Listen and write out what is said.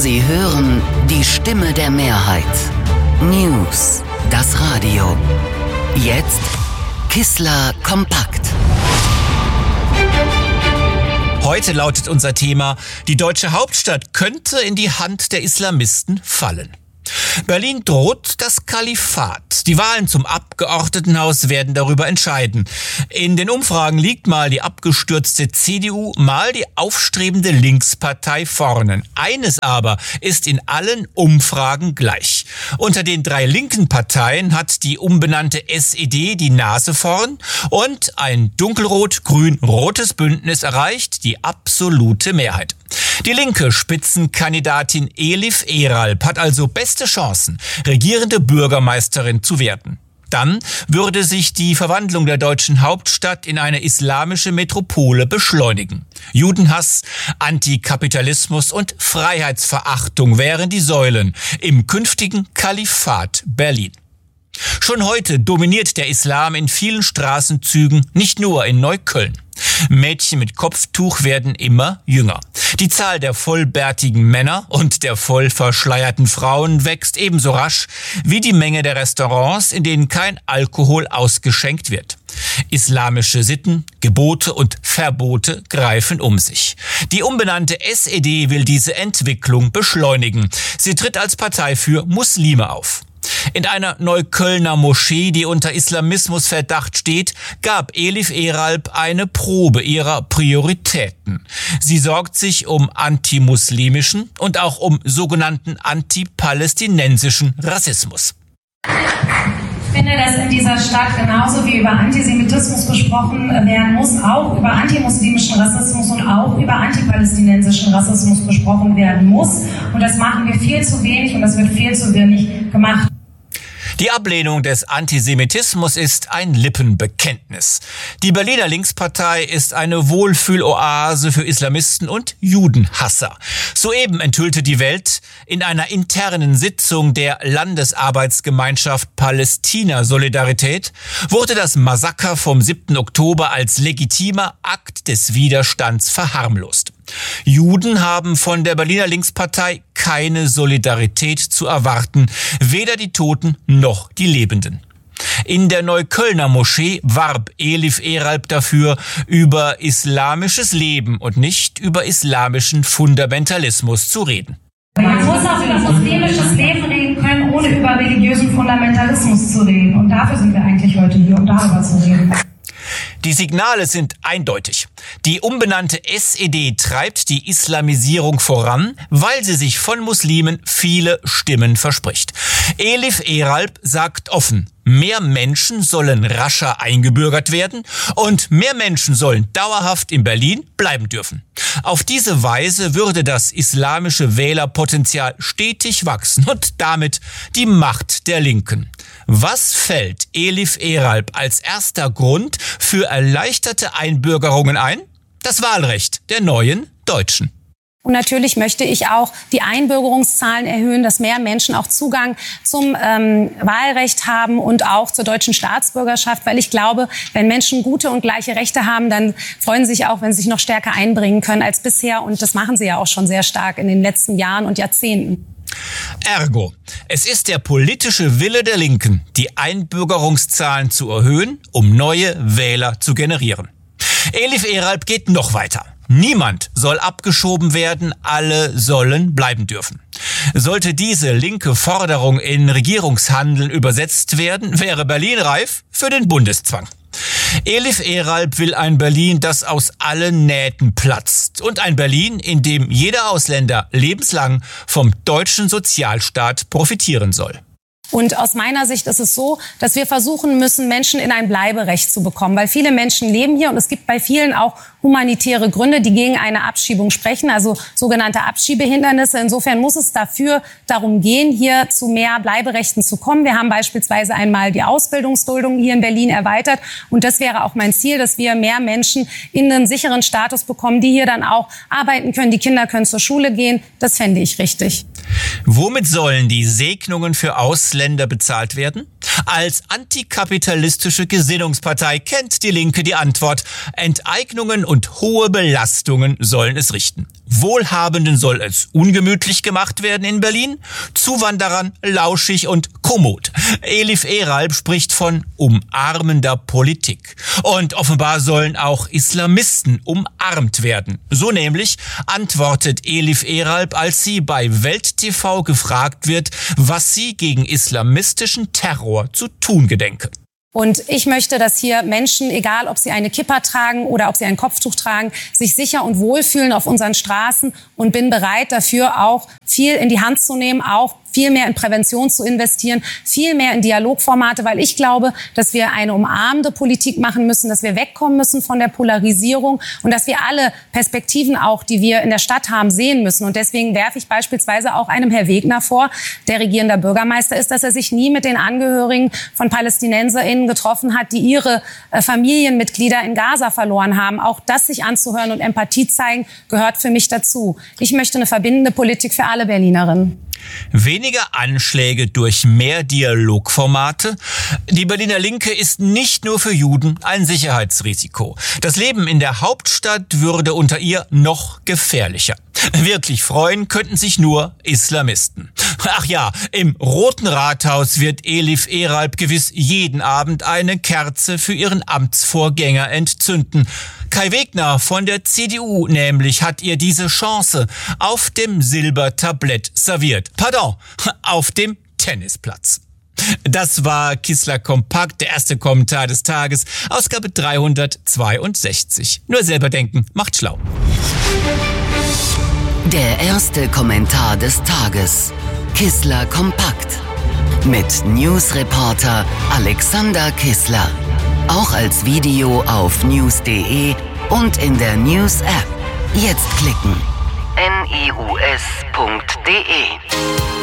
Sie hören die Stimme der Mehrheit. News, das Radio. Jetzt Kissler kompakt. Heute lautet unser Thema: Die deutsche Hauptstadt könnte in die Hand der Islamisten fallen. Berlin droht das Kalifat. Die Wahlen zum Abgeordnetenhaus werden darüber entscheiden. In den Umfragen liegt mal die abgestürzte CDU, mal die aufstrebende Linkspartei vorne. Eines aber ist in allen Umfragen gleich: Unter den 3 linken Parteien hat die umbenannte SED die Nase vorn und ein dunkelrot-grün-rotes Bündnis erreicht die absolute Mehrheit. Die linke Spitzenkandidatin Elif Eralp hat also beste Chancen, regierende Bürgermeisterin zu werden. Dann würde sich die Verwandlung der deutschen Hauptstadt in eine islamische Metropole beschleunigen. Judenhass, Antikapitalismus und Freiheitsverachtung wären die Säulen im künftigen Kalifat Berlin. Schon heute dominiert der Islam in vielen Straßenzügen, nicht nur in Neukölln. Mädchen mit Kopftuch werden immer jünger. Die Zahl der vollbärtigen Männer und der voll verschleierten Frauen wächst ebenso rasch wie die Menge der Restaurants, in denen kein Alkohol ausgeschenkt wird. Islamische Sitten, Gebote und Verbote greifen um sich. Die umbenannte SED will diese Entwicklung beschleunigen. Sie tritt als Partei für Muslime auf. In einer Neuköllner Moschee, die unter Islamismusverdacht steht, gab Elif Eralp eine Probe ihrer Prioritäten. Sie sorgt sich um antimuslimischen und auch um sogenannten antipalästinensischen Rassismus. Ich finde, dass in dieser Stadt genauso wie über Antisemitismus gesprochen werden muss, auch über antimuslimischen Rassismus und auch über antipalästinensischen Rassismus gesprochen werden muss. Und das machen wir viel zu wenig und das wird viel zu wenig gemacht. Die Ablehnung des Antisemitismus ist ein Lippenbekenntnis. Die Berliner Linkspartei ist eine Wohlfühloase für Islamisten und Judenhasser. Soeben enthüllte die Welt: In einer internen Sitzung der Landesarbeitsgemeinschaft Palästina-Solidarität wurde das Massaker vom 7. Oktober als legitimer Akt des Widerstands verharmlost. Juden haben von der Berliner Linkspartei keine Solidarität zu erwarten, weder die Toten noch die Lebenden. In der Neuköllner Moschee warb Elif Eralp dafür, über islamisches Leben und nicht über islamischen Fundamentalismus zu reden. Man muss auch über muslimisches Leben reden können, ohne über religiösen Fundamentalismus zu reden. Und dafür sind wir eigentlich heute hier, um darüber zu reden. Die Signale sind eindeutig. Die umbenannte SED treibt die Islamisierung voran, weil sie sich von Muslimen viele Stimmen verspricht. Elif Eralp sagt offen: Mehr Menschen sollen rascher eingebürgert werden und mehr Menschen sollen dauerhaft in Berlin bleiben dürfen. Auf diese Weise würde das islamische Wählerpotenzial stetig wachsen und damit die Macht der Linken. Was fällt Elif Eralp als erster Grund für erleichterte Einbürgerungen ein? Das Wahlrecht der neuen Deutschen. Und natürlich möchte ich auch die Einbürgerungszahlen erhöhen, dass mehr Menschen auch Zugang zum Wahlrecht haben und auch zur deutschen Staatsbürgerschaft. Weil ich glaube, wenn Menschen gute und gleiche Rechte haben, dann freuen sie sich auch, wenn sie sich noch stärker einbringen können als bisher. Und das machen sie ja auch schon sehr stark in den letzten Jahren und Jahrzehnten. Ergo, es ist der politische Wille der Linken, die Einbürgerungszahlen zu erhöhen, um neue Wähler zu generieren. Elif Eralp geht noch weiter. Niemand soll abgeschoben werden, alle sollen bleiben dürfen. Sollte diese linke Forderung in Regierungshandeln übersetzt werden, wäre Berlin reif für den Bundeszwang. Elif Eralp will ein Berlin, das aus allen Nähten platzt, und ein Berlin, in dem jeder Ausländer lebenslang vom deutschen Sozialstaat profitieren soll. Und aus meiner Sicht ist es so, dass wir versuchen müssen, Menschen in ein Bleiberecht zu bekommen. Weil viele Menschen leben hier und es gibt bei vielen auch humanitäre Gründe, die gegen eine Abschiebung sprechen, also sogenannte Abschiebehindernisse. Insofern muss es darum gehen, hier zu mehr Bleiberechten zu kommen. Wir haben beispielsweise einmal die Ausbildungsduldung hier in Berlin erweitert. Und das wäre auch mein Ziel, dass wir mehr Menschen in einen sicheren Status bekommen, die hier dann auch arbeiten können. Die Kinder können zur Schule gehen. Das fände ich richtig. Womit sollen die Segnungen für Ausländer bezahlt werden? Als antikapitalistische Gesinnungspartei kennt die Linke die Antwort: Enteignungen und hohe Belastungen sollen es richten. Wohlhabenden soll es ungemütlich gemacht werden in Berlin, Zuwanderern lauschig und kommod. Elif Eralp spricht von umarmender Politik. Und offenbar sollen auch Islamisten umarmt werden. So nämlich antwortet Elif Eralp, als sie bei Welt TV gefragt wird, was sie gegen islamistischen Terror zu tun gedenke. Und ich möchte, dass hier Menschen, egal ob sie eine Kippa tragen oder ob sie ein Kopftuch tragen, sich sicher und wohl fühlen auf unseren Straßen und bin bereit dafür auch viel in die Hand zu nehmen, auch viel mehr in Prävention zu investieren, viel mehr in Dialogformate, weil ich glaube, dass wir eine umarmende Politik machen müssen, dass wir wegkommen müssen von der Polarisierung und dass wir alle Perspektiven auch, die wir in der Stadt haben, sehen müssen. Und deswegen werfe ich beispielsweise auch einem Herr Wegner vor, der regierender Bürgermeister ist, dass er sich nie mit den Angehörigen von PalästinenserInnen getroffen hat, die ihre Familienmitglieder in Gaza verloren haben. Auch das sich anzuhören und Empathie zeigen, gehört für mich dazu. Ich möchte eine verbindende Politik für alle Berlinerinnen. Weniger Anschläge durch mehr Dialogformate? Die Berliner Linke ist nicht nur für Juden ein Sicherheitsrisiko. Das Leben in der Hauptstadt würde unter ihr noch gefährlicher. Wirklich freuen könnten sich nur Islamisten. Ach ja, im Roten Rathaus wird Elif Eralp gewiss jeden Abend eine Kerze für ihren Amtsvorgänger entzünden. Kai Wegner von der CDU nämlich hat ihr diese Chance auf dem Silbertablett serviert. Pardon, auf dem Tennisplatz. Das war Kissler Kompakt, der erste Kommentar des Tages, Ausgabe 362. Nur selber denken macht schlau. Der erste Kommentar des Tages. Kissler Kompakt. Mit Newsreporter Alexander Kissler. Auch als Video auf news.de und in der News-App. Jetzt klicken. news.de